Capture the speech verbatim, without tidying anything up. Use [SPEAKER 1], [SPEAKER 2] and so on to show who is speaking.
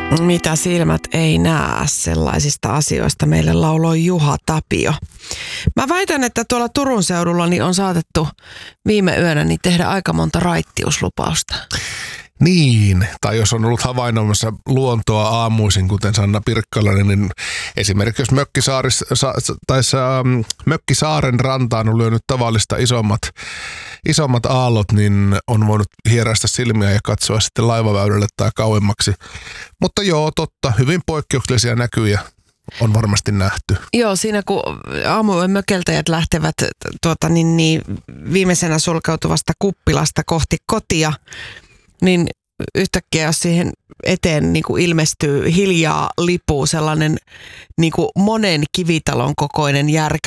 [SPEAKER 1] Mitä silmät ei näe, sellaisista asioista meille lauloi Juha Tapio. Mä väitän, että tuolla Turun seudulla niin on saatettu viime yönä niin tehdä aika monta raittiuslupausta.
[SPEAKER 2] Niin, tai jos on ollut havainnoimassa luontoa aamuisin, kuten Sanna Pirkkalainen, niin esimerkiksi jos Mökkisaaris, sa, tai um, Mökkisaaren rantaan on lyönyt tavallista isommat, isommat aallot, niin on voinut hieraista silmiä ja katsoa sitten laivaväylälle tai kauemmaksi. Mutta joo, totta, hyvin poikkeuksellisia näkyjä on varmasti nähty.
[SPEAKER 1] Joo, siinä kun aamuyön mökeltäjät lähtevät tuota, niin, niin, viimeisenä sulkeutuvasta kuppilasta kohti kotia, niin yhtäkkiä jos siihen eteen niin kuin ilmestyy hiljaa lipuu sellainen niin kuin monen kivitalon kokoinen järkä,